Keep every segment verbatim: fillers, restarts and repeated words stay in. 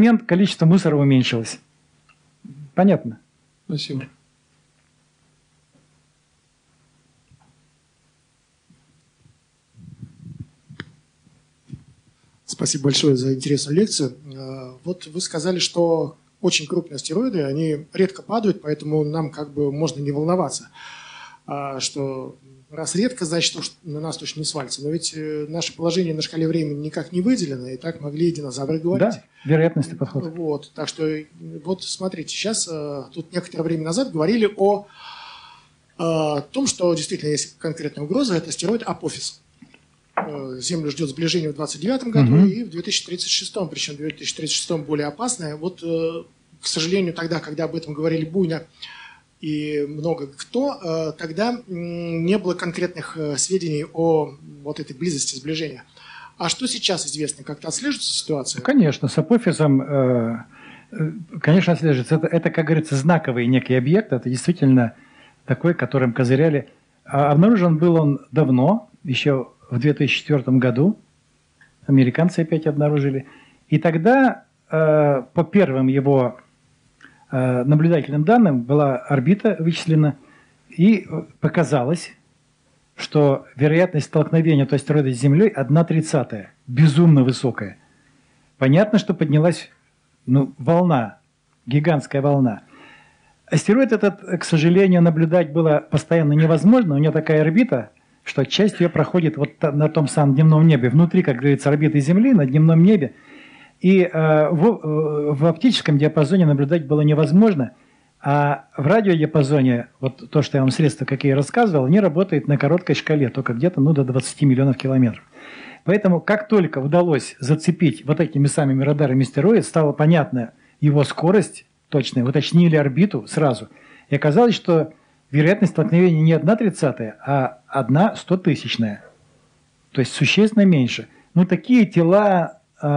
момент количество мусора уменьшилось. Понятно? Спасибо. Спасибо большое за интересную лекцию. Вот вы сказали, что очень крупные астероиды, они редко падают, поэтому нам как бы можно не волноваться, что раз редко, значит, на нас точно не свалится. Но ведь наше положение на шкале времени никак не выделено, и так могли динозавры говорить. Да, вероятностный подход. Вот, так что, вот смотрите, сейчас, тут некоторое время назад говорили о, о том, что действительно есть конкретная угроза, это астероид Апофис. Землю ждет сближение в двадцать девятом году угу. и в две тысячи тридцать шестом, причем в две тысячи тридцать шестом более опасное. Вот, к сожалению, тогда, когда об этом говорили буйно и много кто, тогда не было конкретных сведений о вот этой близости сближения. А что сейчас известно? Как-то отслеживается ситуация? Конечно, с Апофисом, конечно, отслеживается. Это, это, как говорится, знаковый некий объект. Это действительно такой, которым козыряли. А обнаружен был он давно, еще в две тысячи четвёртом году. Американцы опять обнаружили. И тогда по первым его наблюдательным данным была орбита вычислена, и показалось, что вероятность столкновения этого астероида с Землей одна тридцатая, безумно высокая. Понятно, что поднялась ну, волна, гигантская волна. Астероид этот, к сожалению, наблюдать было постоянно невозможно. У него такая орбита, что часть ее проходит вот на том самом дневном небе, внутри, как говорится, орбиты Земли, на дневном небе. И э, в, э, в оптическом диапазоне наблюдать было невозможно, а в радиодиапазоне, вот то, что я вам средства какие рассказывал, они работают на короткой шкале, только где-то ну, до двадцати миллионов километров. Поэтому, как только удалось зацепить вот этими самыми радарами астероид, стало понятно его скорость точная, уточнили орбиту сразу, и оказалось, что вероятность столкновения не одна тридцатая, а одна стотысячная, то есть существенно меньше. Ну, такие тела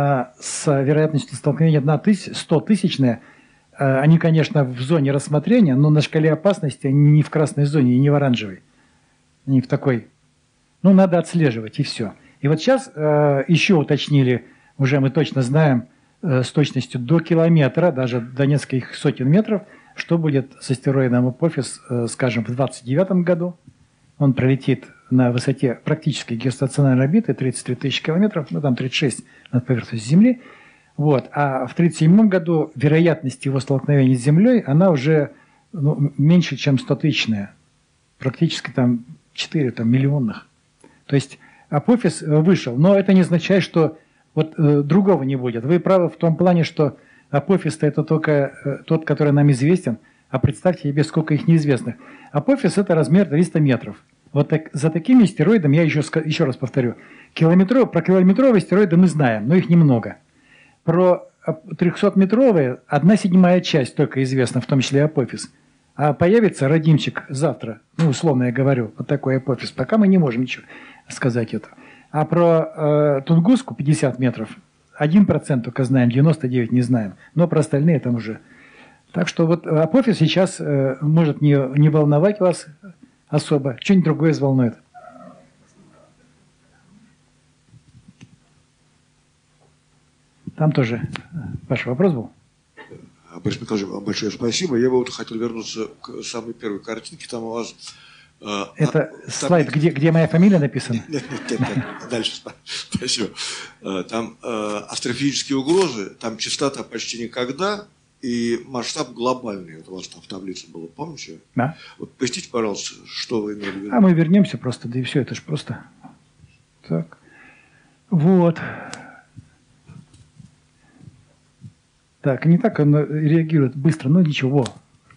с вероятностью столкновения одна стотысячная, они, конечно, в зоне рассмотрения, но на шкале опасности они не в красной зоне и не в оранжевой. Они в такой. Ну, надо отслеживать, и все. И вот сейчас еще уточнили, уже мы точно знаем, с точностью до километра, даже до нескольких сотен метров, что будет с астероидом Апофис, скажем, в двадцать девятом году. Он пролетит на высоте практически геостационарной орбиты тридцать три тысячи километров, ну там тридцать шесть над поверхностью Земли. Вот. А в тридцать седьмом году вероятность его столкновения с Землей, она уже ну, меньше, чем стотысячная. Практически там четыре там, миллионных. То есть Апофис вышел. Но это не означает, что вот э, другого не будет. Вы правы в том плане, что Апофис-то это только э, тот, который нам известен. А представьте себе, сколько их неизвестных. Апофис – это размер триста метров. Вот так, за такими астероидами, я еще, еще раз повторю, километров, про километровые астероиды мы знаем, но их немного. Про трехсотметровые одна седьмая часть только известна, в том числе и Апофис. А появится родимчик завтра, ну, условно я говорю, вот такой Апофис. Пока мы не можем ничего сказать этого. А про э, Тунгуску пятьдесят метров, один процент только знаем, девяносто девять процентов не знаем. Но про остальные там уже... Так что вот Апофис сейчас э, может не, не волновать вас особо, что-нибудь другое взволнует. Там тоже ваш вопрос был. Борис Михайлович, вам большое спасибо. Я бы вот хотел вернуться к самой первой картинке. Там у вас... Э, Это а, слайд, там... где, где моя фамилия написана? Нет, нет, нет, нет. Дальше, спасибо. Там э, астрофизические угрозы, там частота почти никогда, и масштаб глобальный. Вот у вас там в таблице было, помните? Да. Вот поясните, пожалуйста, что вы имели в виду? А мы вернемся просто, да и все, это же просто. Так. Вот. Так, не так он реагирует быстро, но ничего.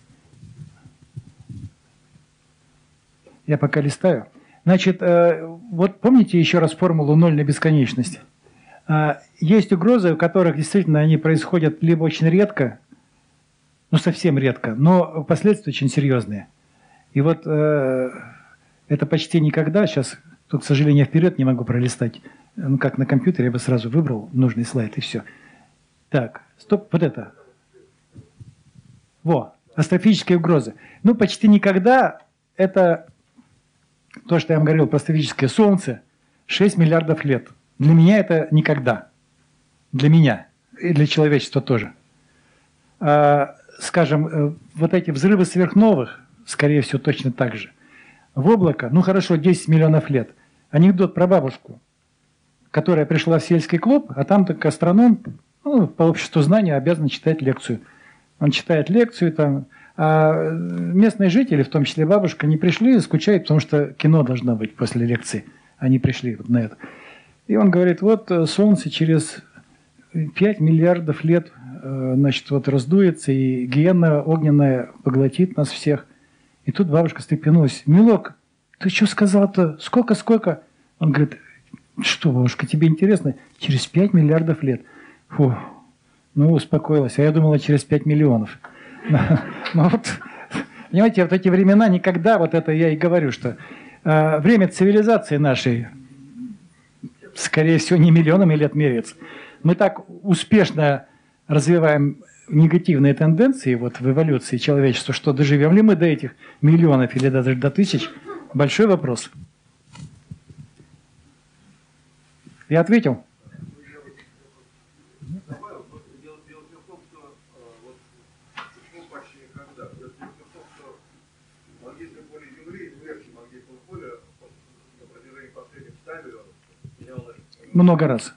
Я пока листаю. Значит, вот помните еще раз формулу ноль на бесконечность? Есть угрозы, у которых действительно они происходят либо очень редко, ну совсем редко, но последствия очень серьезные. И вот это почти никогда, сейчас, тут, к сожалению, вперед не могу пролистать, ну как на компьютере, я бы сразу выбрал нужный слайд и все. Так, стоп, вот это. Во, астрофизические угрозы. Ну, почти никогда это то, что я вам говорил про астрофизическое Солнце, шесть миллиардов лет. Для меня это никогда. Для меня. и для человечества тоже. А, скажем, вот эти взрывы сверхновых, скорее всего, точно так же. В облако, ну хорошо, десять миллионов лет. Анекдот про бабушку, которая пришла в сельский клуб, а там так астроном, ну, по обществу знания обязан читать лекцию. Он читает лекцию, там, а местные жители, в том числе бабушка, не пришли, скучают, потому что кино должно быть после лекции. Они пришли вот на это. И он говорит, вот Солнце через пять миллиардов лет, значит, вот раздуется, и гиена огненная поглотит нас всех. И тут бабушка встрепенулась. Милок, ты что сказал-то? Сколько, сколько? Он говорит, что, бабушка, тебе интересно? Через пять миллиардов лет. Фу, ну, успокоилась. А я думала, через пять миллионов. Ну вот, понимаете, вот эти времена никогда, вот это я и говорю, что э, время цивилизации нашей, скорее всего, не миллионами лет меряется. Мы так успешно развиваем негативные тенденции вот в эволюции человечества, что доживем ли мы до этих миллионов или даже до тысяч, большой вопрос. Я ответил? Много раз.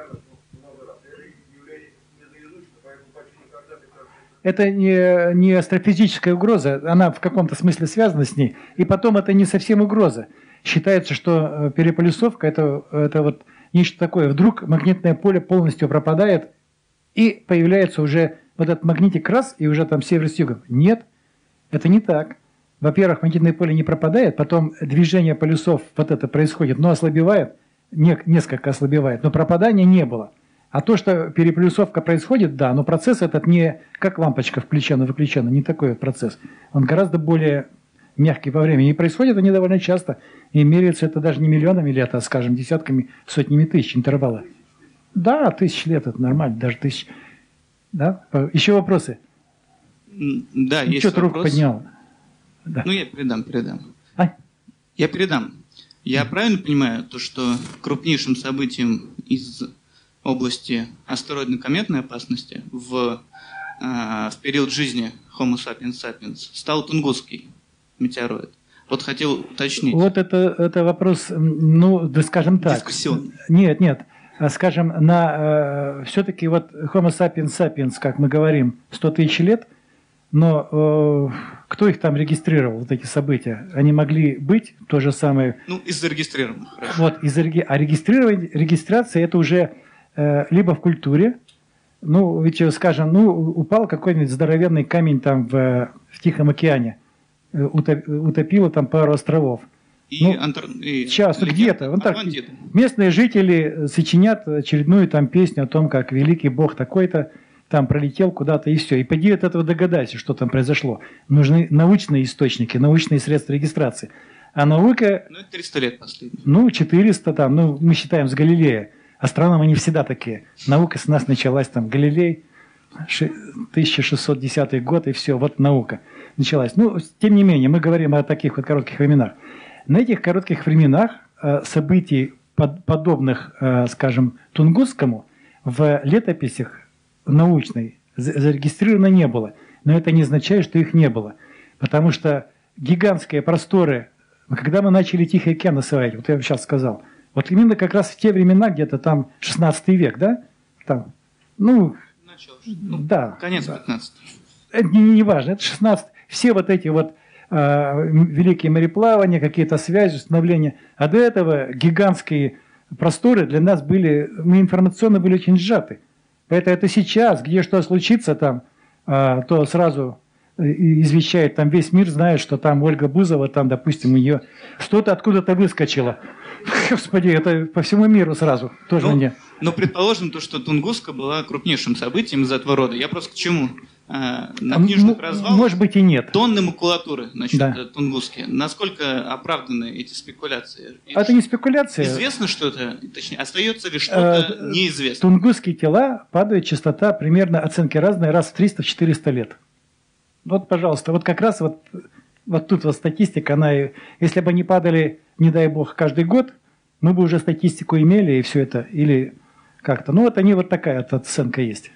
Это не, не астрофизическая угроза, она в каком-то смысле связана с ней. И потом это не совсем угроза. Считается, что переполюсовка это, это вот нечто такое. Вдруг магнитное поле полностью пропадает, и появляется уже вот этот магнитик раз, и уже там север с югом. Нет, это не так. Во-первых, магнитное поле не пропадает, потом движение полюсов вот это происходит, но ослабевает, не, несколько ослабевает, но пропадания не было. А то, что переполюсовка происходит, да, но процесс этот не как лампочка включена-выключена, не такой вот процесс. Он гораздо более мягкий по времени. И происходит они довольно часто. И меряется это даже не миллионами лет, а, скажем, десятками, сотнями тысяч интервала. Да, тысяч лет это нормально, даже тысяч. Да? Еще вопросы? Да, ну, есть что-то вопрос. руку поднял. Да. Ну, я передам, передам. А? Я передам. Я правильно понимаю, то, что крупнейшим событием из области астероидно-кометной опасности в, э, в период жизни Homo sapiens sapiens стал Тунгусский метеороид? Вот хотел уточнить. Вот это, это вопрос, ну, да скажем так. Дискуссионный. Нет, нет. Скажем, на э, все-таки вот Homo sapiens sapiens, как мы говорим, сто тысяч лет, но э, кто их там регистрировал, вот эти события? Они могли быть то же самое. Ну, из зарегистрированных. Хорошо. Вот, из, а регистрирование, регистрация это уже э, либо в культуре, ну, ведь, скажем, ну, упал какой-нибудь здоровенный камень там в, в Тихом океане, утопило там пару островов. И ну, антар... и сейчас, легенда, где-то, в Антарктиде. Атлантида. Местные жители сочинят очередную там песню о том, как великий бог такой-то там пролетел куда-то и все. И поди от этого догадайся, что там произошло. Нужны научные источники, научные средства регистрации. А наука... Ну, это триста лет последний. Ну, четыреста там, ну, мы считаем с Галилея. Астрономы не всегда такие. Наука с нас началась там, Галилей, тысяча шестьсот десятый год, и все, вот наука началась. Ну, тем не менее, мы говорим о таких вот коротких временах. На этих коротких временах э, событий, под, подобных, э, скажем, Тунгусскому, в летописях научной зарегистрировано не было. Но это не означает, что их не было. Потому что гигантские просторы, когда мы начали Тихий океан осваивать, вот я вам сейчас сказал, вот именно как раз в те времена, где-то там шестнадцатый век, да? Там, ну, Начало, ну, да. Конец да. пятнадцатого. Это не, не важно, это шестнадцатый. Все вот эти вот э, великие мореплавания, какие-то связи, установления. А до этого гигантские просторы для нас были, мы информационно были очень сжаты. Поэтому это сейчас, где что случится там, э, то сразу извещает там весь мир, знает, что там Ольга Бузова, там, допустим, ее что-то откуда-то выскочило. Господи, это по всему миру сразу. Тоже ну, мне. Но предположим, то, что Тунгуска была крупнейшим событием из этого рода. Я просто к чему? А, на книжных развалах может быть и нет. Тонны макулатуры, значит, да. Тунгусские. Насколько оправданы эти спекуляции? Это не спекуляция. Известно что-то, точнее, остается ли что-то э, неизвестно? Тунгусские тела падает частота примерно, оценки разные, раз в триста-четыреста лет. Вот, пожалуйста, вот как раз вот, вот тут вот статистика, она, если бы они падали, не дай бог, каждый год, мы бы уже статистику имели и все это, или как-то. Ну вот они вот такая вот оценка есть.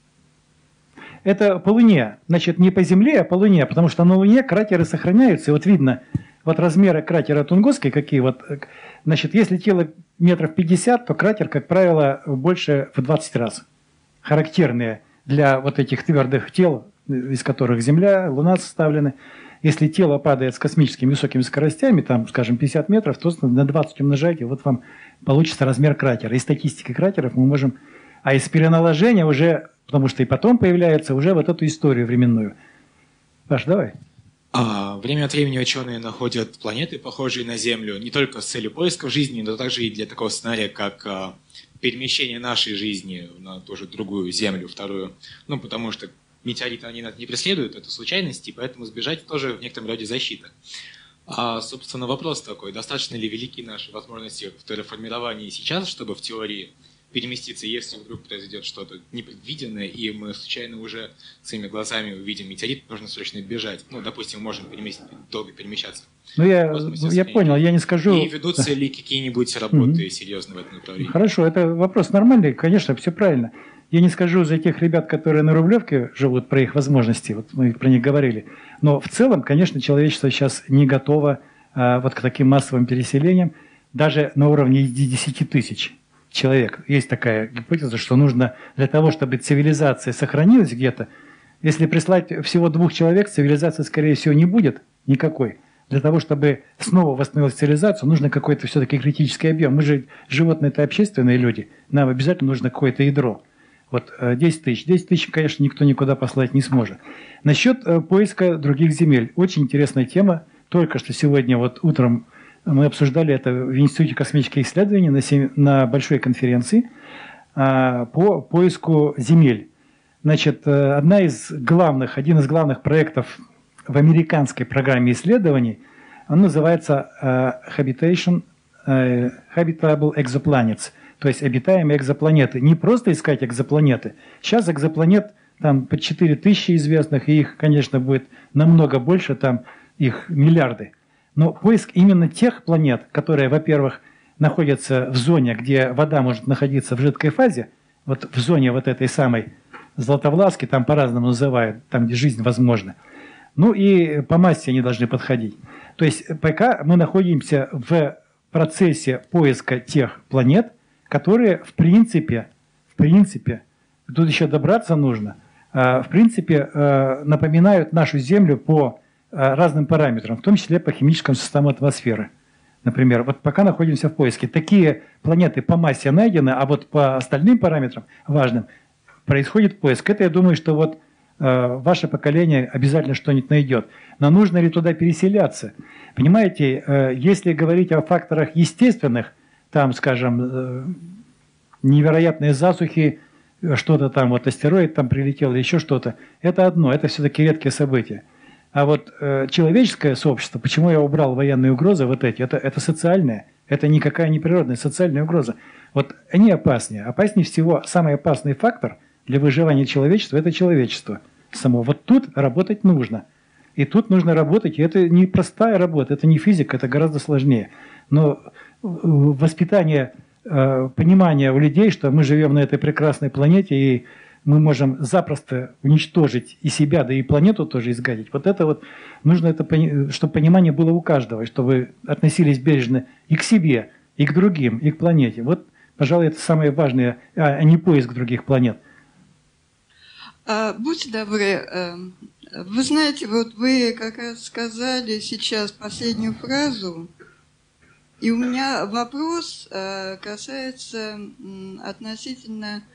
Это по Луне. Значит, не по Земле, а по Луне, потому что на Луне кратеры сохраняются. И вот видно, вот размеры кратера Тунгусской какие вот. Значит, если тело метров пятьдесят, то кратер, как правило, больше в двадцать раз. Характерные для вот этих твердых тел, из которых Земля, Луна составлены. Если тело падает с космическими высокими скоростями, там, скажем, пятьдесят метров, то на двадцать умножайте, вот вам получится размер кратера. Из статистики кратеров мы можем... А из переналожения уже, потому что и потом появляется, уже вот эту историю временную. Паш, давай. А, время от времени ученые находят планеты, похожие на Землю, не только с целью поиска жизни, но также и для такого сценария, как а, перемещение нашей жизни на тоже другую Землю, вторую. Ну, потому что метеориты они нас не преследуют, это случайности, поэтому сбежать тоже в некотором роде защита. А, собственно, вопрос такой, достаточно ли велики наши возможности в терраформировании сейчас, чтобы в теории переместиться, если вдруг произойдет что-то непредвиденное, и мы случайно уже своими глазами увидим метеорит, нужно срочно бежать. Ну, допустим, мы можем переместить, долго перемещаться. Ну, я, я понял, я не скажу... И ведутся ли какие-нибудь работы mm-hmm. серьезные в этом направлении? Хорошо, это вопрос нормальный, конечно, все правильно. Я не скажу за тех ребят, которые на Рублевке живут, про их возможности, вот мы про них говорили. Но в целом, конечно, человечество сейчас не готово а, вот к таким массовым переселениям, даже на уровне десяти тысяч человек. Есть такая гипотеза, что нужно для того, чтобы цивилизация сохранилась где-то, если прислать всего двух человек, цивилизации, скорее всего, не будет никакой. Для того, чтобы снова восстановилась цивилизация, нужно какой-то все-таки критический объем. Мы же животные, это общественные люди, нам обязательно нужно какое-то ядро. Вот десять тысяч. десять тысяч, конечно, никто никуда послать не сможет. Насчет поиска других земель. Очень интересная тема. Только что сегодня, вот утром, мы обсуждали это в Институте космических исследований на, сем... на большой конференции а, по поиску земель. Значит, одна из главных, один из главных проектов в американской программе исследований, он называется а, Habitation, а, Habitable Exoplanets, то есть обитаемые экзопланеты. Не просто искать экзопланеты. Сейчас экзопланет там по четыре тысячи известных, и их, конечно, будет намного больше, там их миллиарды. Но поиск именно тех планет, которые, во-первых, находятся в зоне, где вода может находиться в жидкой фазе, вот в зоне вот этой самой Златовласки, там по-разному называют, там, где жизнь возможна. Ну и по массе они должны подходить. То есть пока мы находимся в процессе поиска тех планет, которые в принципе, в принципе, тут еще добраться нужно, в принципе напоминают нашу Землю по разным параметрам, в том числе по химическому составу атмосферы. Например, вот пока находимся в поиске, такие планеты по массе найдены, а вот по остальным параметрам важным происходит поиск. Это, я думаю, что вот э, ваше поколение обязательно что-нибудь найдет. Но нужно ли туда переселяться? Понимаете, э, если говорить о факторах естественных, там, скажем, э, невероятные засухи, что-то там, вот астероид там прилетел или еще что-то, это одно, это все-таки редкие события. А вот э, человеческое сообщество, почему я убрал военные угрозы, вот эти, это, это социальная, это никакая не природная, социальная угроза. Вот они опаснее. Опаснее всего, самый опасный фактор для выживания человечества – это человечество само. Вот тут работать нужно. И тут нужно работать, и это не простая работа, это не физика, это гораздо сложнее. Но воспитание, э, понимание у людей, что мы живем на этой прекрасной планете, и мы можем запросто уничтожить и себя, да и планету тоже изгадить. Вот это вот нужно, это, чтобы понимание было у каждого, чтобы относились бережно и к себе, и к другим, и к планете. Вот, пожалуй, это самое важное, а не поиск других планет. А, будьте добры, вы знаете, вот вы как раз сказали сейчас последнюю фразу, и у меня вопрос касается относительно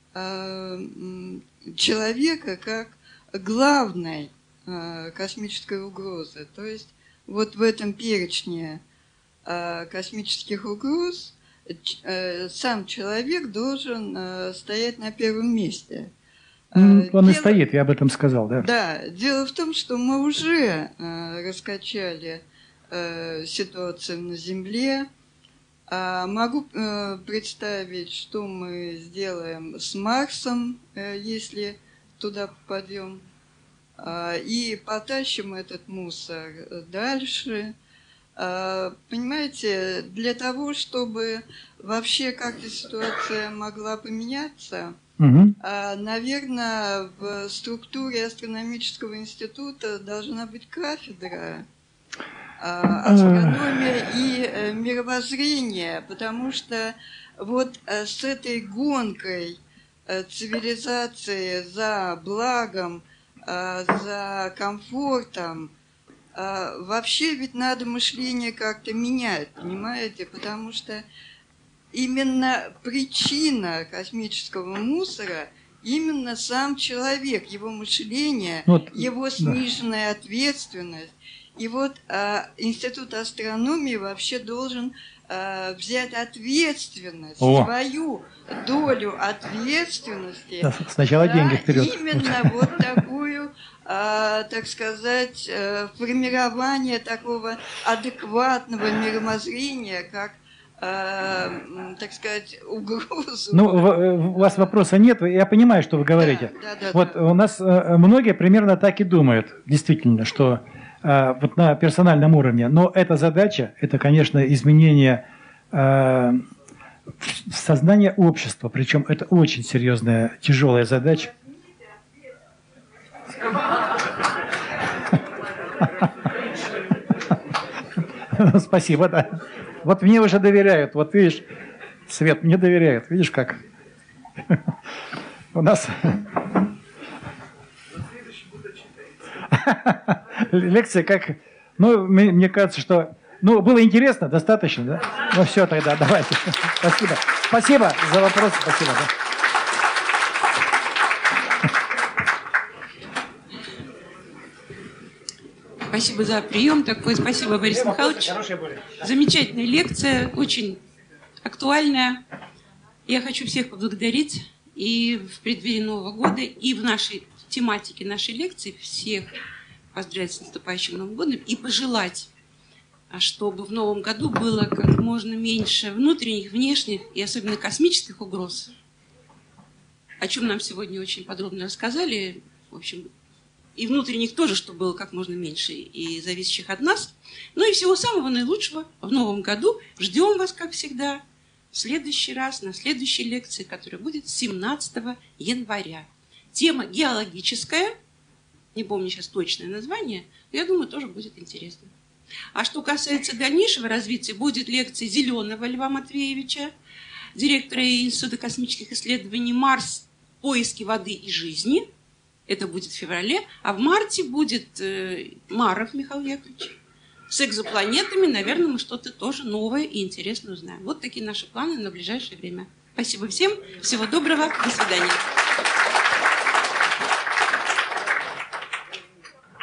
человека как главной космической угрозы. То есть вот в этом перечне космических угроз сам человек должен стоять на первом месте. Он дело, и стоит, я об этом сказал, да. Да, дело в том, что мы уже раскачали ситуацию на Земле. Могу представить, что мы сделаем с Марсом, если туда попадем, и потащим этот мусор дальше. Понимаете, для того, чтобы вообще как-то ситуация могла поменяться, Угу. наверное, в структуре астрономического института должна быть кафедра астрономия и мировоззрение, потому что вот с этой гонкой цивилизации за благом, за комфортом, вообще ведь надо мышление как-то менять, понимаете, потому что именно причина космического мусора именно сам человек, его мышление, Вот, его сниженная да. ответственность. И вот э, Институт астрономии вообще должен э, взять ответственность, О. свою долю ответственности. Да, сначала за деньги вперед. Именно вот такую, э, так сказать, э, формирование такого адекватного мировоззрения, как Э, так сказать, угрозу. Ну, у вас вопроса нет, я понимаю, что вы говорите. Да, да, да, вот да. У нас многие примерно так и думают, действительно, что э, вот на персональном уровне. Но эта задача, это, конечно, изменение э, сознания общества, причем это очень серьезная, тяжелая задача. Спасибо, да. Вот мне уже доверяют. Вот видишь, Свет, мне доверяют. Видишь, как? У нас... Лекция как... Ну, мне кажется, что... Ну, было интересно, достаточно, да? Ну, все тогда, давайте. Спасибо. Спасибо за вопрос. Спасибо, да. Спасибо за прием такой. Спасибо, Борис Михайлович. Замечательная лекция, очень актуальная. Я хочу всех поблагодарить и в преддверии Нового года, и в нашей тематике нашей лекции всех поздравить с наступающим Новым годом и пожелать, чтобы в Новом году было как можно меньше внутренних, внешних и особенно космических угроз, о чем нам сегодня очень подробно рассказали. В общем, и внутренних тоже, чтобы было как можно меньше, и зависящих от нас. Ну и всего самого наилучшего в Новом году. Ждем вас, как всегда, в следующий раз, на следующей лекции, которая будет семнадцатого января. Тема геологическая, не помню сейчас точное название, но я думаю, тоже будет интересно. А что касается дальнейшего развития, будет лекция Зеленого Льва Матвеевича, директора Института космических исследований «Марс. Поиски воды и жизни». Это будет в феврале, а в марте будет э, Маров Михаил Яковлевич. С экзопланетами, наверное, мы что-то тоже новое и интересное узнаем. Вот такие наши планы на ближайшее время. Спасибо всем, всего доброго, до свидания.